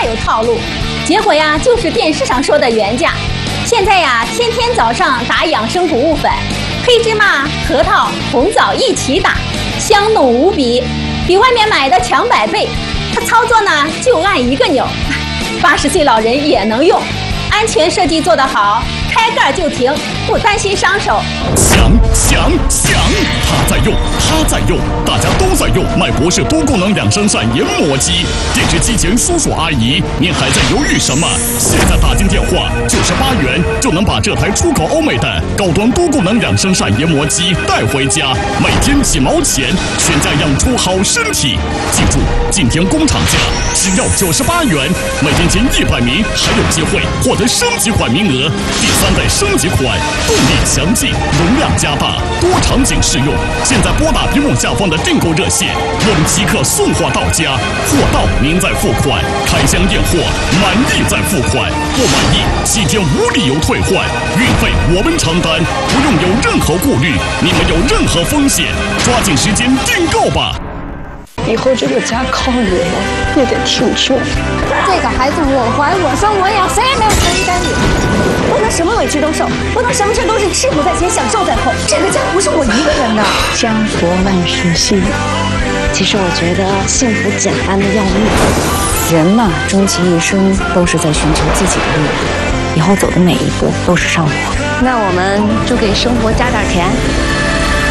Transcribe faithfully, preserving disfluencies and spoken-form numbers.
大有套路。结果呀，就是电视上说的原价。现在呀，天天早上打养生谷物粉，黑芝麻、核桃、红枣一起打，香浓无比，比外面买的强百倍。它操作呢，就按一个钮，八十岁老人也能用，安全设计做得好。开盖就停，不担心伤手。 响响响！他在用，他在用，大家都在用。麦博士多功能养生膳研磨机，电视机前叔叔阿姨，您还在犹豫什么？现在打进电话，九十八元就能把这台出口欧美的高端多功能养生膳研磨机带回家，每天几毛钱，全家养出好身体。记住，今天工厂价只要九十八元，每天前一百名还有机会获得升级款名额。第三代升级款，动力强劲，容量加大，多场景适用。现在拨打屏幕下方的订购热线，我们即刻送货到家，货到您再付款，开箱验货，满意再付款，不满意七天无理由退换，运费我们承担，不用有任何顾虑，你们有任何风险，抓紧时间订购吧。 以后这个家靠你了，你得挺住。 这个孩子我怀我生我养，谁也没有权利干预。不能什么委屈都受，不能什么事都是吃苦在前，享受在后。这个家不是我一个人的。 家国万事兴。其实我觉得幸福简单的要命。人嘛，终其一生都是在寻求自己的力量，以后走的每一步都是上坡。那我们就给生活加点甜。